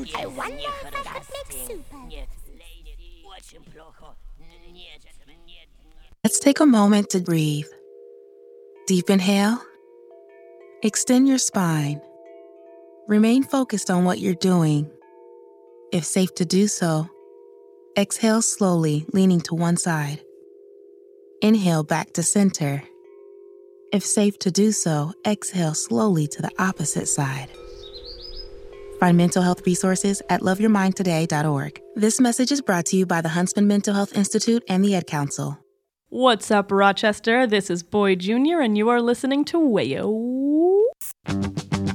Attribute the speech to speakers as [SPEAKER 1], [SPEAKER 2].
[SPEAKER 1] I wonder if I could make soup.
[SPEAKER 2] Let's take a moment to breathe. Deep inhale. Extend your spine. Remain focused on what you're doing. If safe to do so, exhale slowly, leaning to one side. Inhale back to center. If safe to do so, exhale slowly to the opposite side. Find mental health resources at loveyourmindtoday.org. This message is brought to you by the Huntsman Mental Health Institute and the Ed Council.
[SPEAKER 3] What's up, Rochester? This is Boy Jr., and you are listening to Wayo.